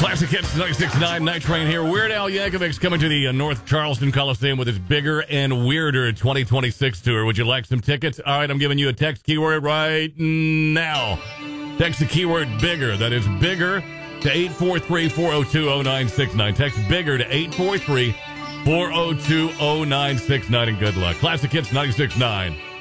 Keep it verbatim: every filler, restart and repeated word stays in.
Classic Hits ninety-six point nine, Night Train here. Weird Al Yankovic's coming to the uh, North Charleston Coliseum with his Bigger and Weirder twenty twenty-six tour. Would you like some tickets? All right, I'm giving you a text keyword right now. Text the keyword BIGGER. That is BIGGER to eight four three, four oh two, oh nine six nine. Text BIGGER to eight four three, four oh two, oh nine six nine, and good luck. Classic Hits ninety-six point nine.